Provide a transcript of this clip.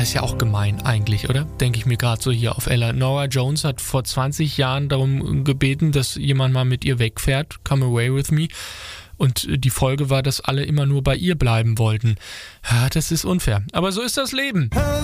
ist ja auch gemein eigentlich, oder? Denke ich mir gerade so hier auf Ella. Norah Jones hat vor 20 Jahren darum gebeten, dass jemand mal mit ihr wegfährt. Come away with me. Und die Folge war, dass alle immer nur bei ihr bleiben wollten. Ja, das ist unfair. Aber so ist das Leben.